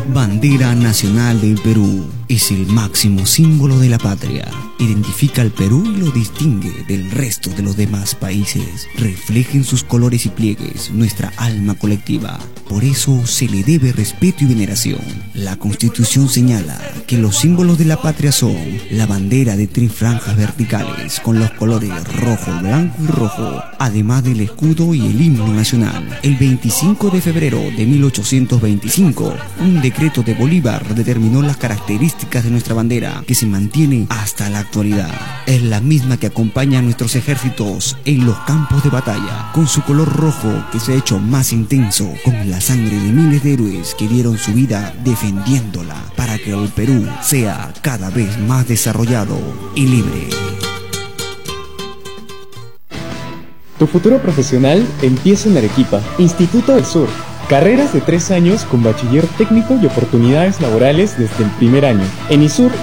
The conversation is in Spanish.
Bandera nacional del Perú. Es el máximo símbolo de la patria. Identifica al Perú y lo distingue del resto de los demás países. Refleja en sus colores y pliegues nuestra alma colectiva. Por eso se le debe respeto y veneración. La Constitución señala que los símbolos de la patria son la bandera de 3 franjas verticales con los colores rojo, blanco y rojo, además del escudo y el himno nacional. El 25 de febrero de 1825, un decreto de Bolívar determinó las características de nuestra bandera, que se mantiene hasta la actualidad. Es la misma que acompaña a nuestros ejércitos en los campos de batalla, con su color rojo que se ha hecho más intenso con la sangre de miles de héroes que dieron su vida defendiéndola para que el Perú sea cada vez más desarrollado y libre. Tu futuro profesional empieza en Arequipa. Instituto del Sur. Carreras de 3 años con bachiller técnico y oportunidades laborales desde el primer año. En ISUR